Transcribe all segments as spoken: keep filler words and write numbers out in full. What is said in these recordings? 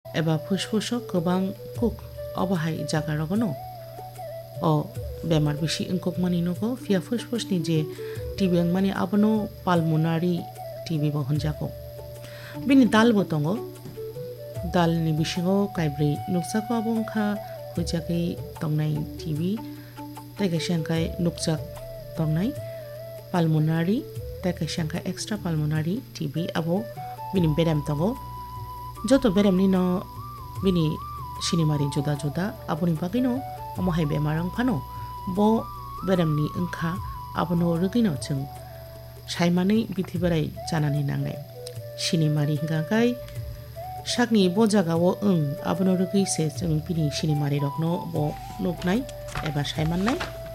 एबा फुसफुसो गोबां कुक अबाहाय जागा रगनो ओ बेमार बिसि इंकक मानी नको फिया फुसफुसनि जे टीबी मानी आबनो पालमोनारी टीबी बहन जाको बिनि दाल बतंगो दाल नि बिसिङाव काइब्रै नुकसाको आबोंखा हुजाकै तंनाय टीबी ताइकाशंखाय नुकसाक तंनाय पालमोनारी ताइकाशंखाय एक्स्ट्रा पालमोनारी टीबी आबो बिनि बेराम तंगो जतो बेराम नि न बिनि सिनेमारि जुदा जुदा आबोनि बागैनो अमहाय बेमारं फानो बो बेरामनि ओंखा आबनो रगिनो जों सायमानै बिथिबाराय जानानै नांनाय सिनेमारि हिंगाखाय साकनि बो जागाव ओं आबनो रगिसे जों बिनि सिनेमारि रगनो बो नुकनाय एबा सायमाननाय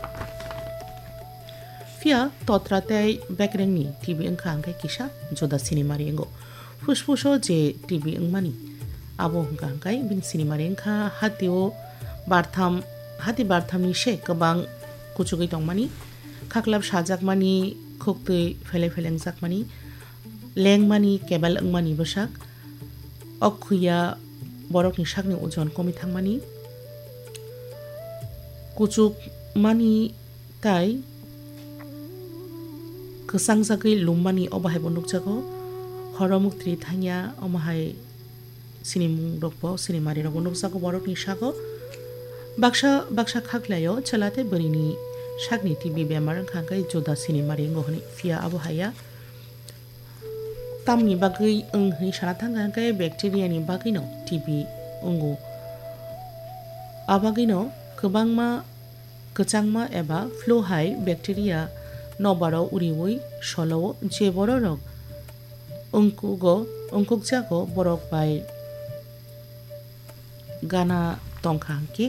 फिया तत्राताय बेकरेंनि टीबी ओंखा अंखाय किसा जुदा सिनेमारि अंगो फुसफुसो जे टीबी ओंमानि आबो ओंखा अंखाय बिनि सिनेमारि ओंखा हातिओ बारथाम हाति बारथामनि से गोबां कुचुगै दंमानि खाख्लाब साजाकमानि खुक्तै फेले फेलें जाकमानि लेंमानि केबल ओंमानि बसाक अखुया बरकनि साकनि ओजन कमि थांमानि कुचुक मानि ताय गोसां जागै लुममानि अबाहाय बनुक जागो हरमुक्त्रि थांया अमाहाय सिनेमुं रगबो सिनेमारि रगबो नुक जागो बरकनि सागो बाक्सा बाक्सा खाख्लायो चलाते बरिनि साकनि टीबी बेमार खांखाय जुदा सिनेमारि गहनि फिया आबहाया तामनि बागै ओंहै साना थांखाय बेक्टेरियानि बागैनो टीबी अंगो आबागैनो गोबांमा गोचांमा एबा फ्लुहाय बेक्टेरिया नबाराव उरिवै सलव जे बररक अंकुगो अंकुक जागो बरक बाय गाना तंखांके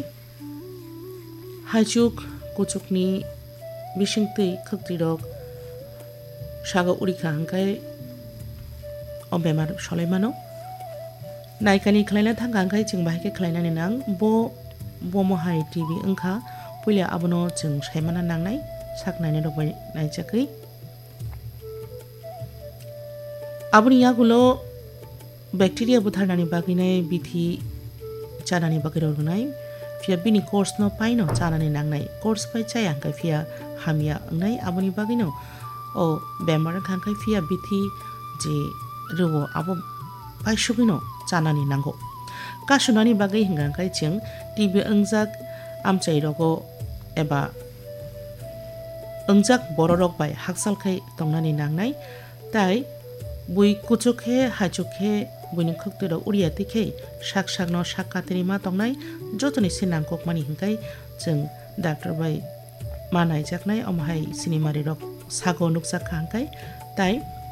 हाजुक कुचुकनि बिसिंतै खक्तिरक सागो उरिखा हांखाय अ बेमार सलायमानो नायकानि खलायना थांगा हांखाय जों बाहायके खलायनानै नां बो बमहाय टीबी ओंखा पयला आबनो जों सायमाना नांनाय साकनायनि रगबाय नायजाखै आबनि यागुलो बेक्टेरिया बुथारनानि बागैनाय बिथि जानानि बागै रगनाय फिया बिनि कोर्स न पाइनो जानानै नांनाय कोर्स पाइ चाया हांखाय फिया हामिया ओंनाय आबनि बागैनो ओ बेमार खांखाय फिया बिथि जे रुवो आबो पाइसुगिनो जानानै नांगो कासुनानि बागै हिंगांखाय जों टीबी ओंजाक आमचाय रगो एबा ओंजाक बररक बाय हाकसालखाय तंनानै नांनाय ताय बुइ कुचुखे हाजुखे बुइनि खक्तिरो उरियातिखे साक साकनो साक कातेनि मा तंनाय जतनि सिनांकक मानि हिंखाय जों डाक्टर बाय मानाय जाकनाय अमहाय सिनेमारि रक सागो नुकसा खांखाय ताय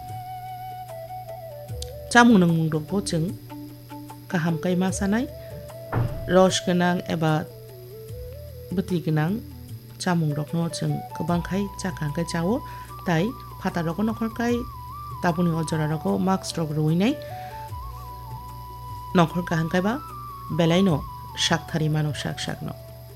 चामु नंमुं रगबो जों गाहामखाय मा सानाय रस गोनां एबा बुति गोनां चामुं रगनो जों गोबांखाय जाखांखाय जावो ताय फाता रग नखरखाय ताबुनि अजरा रग मास्क रग रुइनाय नखर गाहांखायबा बेलायनो साकथारि मानो साक साकनो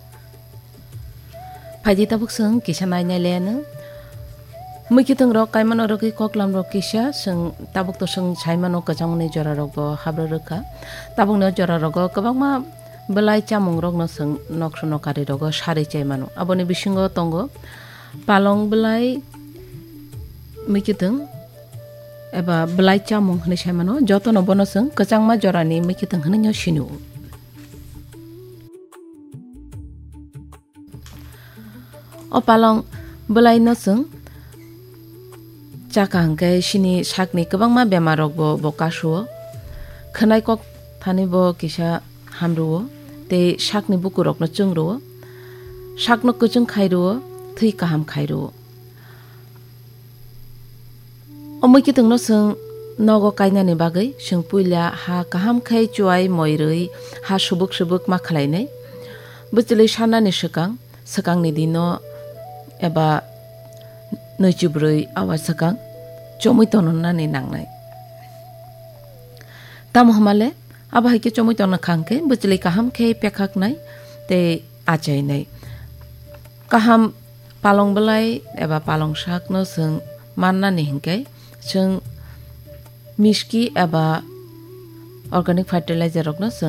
फाइदि ताबुक जों किसा नायनाय लेनो मैखितं रक कायमानो रगै कक्लाम रक किसा जों ताबुक तो जों सायमानो कचांगनि जरा रग हाब्र रोखा ताबुकनो जरा रग गोबांमा बेलाय चामुं रगनो जों नक्सनो कारि रग सारि चायमानो आबनि बिसिङाव तंगो पालं बेलाय मैखितं एबा बेलाय चामुं हनै सायमानो जतनो बनो जों कचांमा जरानि मैखितं हनै सिनु ओ पालं बेलाय न जों चाका हांखाय सिनि साकनि गोबांमा बेमार रगबो बकासुओ खोनाय कक थानिबो किसा हामरुओ ते साकनि बुकु रगनो चुंरुओ साकनो कुचुं खायरुओ थै काहाम खायरुओ अमैखितंनो जों नगो कायनानि बागै जों पुइला हा काहाम खाय चुवाय मयरै हा सुबुक सुबुक मा खालायनाय बुचलै साननानि सकां सकांनि दिनो एबा नैजिब्रै आवा सकां चमैतनो नानै नांनाय ताम हमाले आबाहायके चमैतनो खांके बुचलै काहाम खाय पेखाकनाय ते आचायनाय काहाम पालं बेलाय एबा पालं साकनो जों माननानै हिंखाय जों मिस्की एबा अर्गानिक फार्टिलाइजार रगनो जों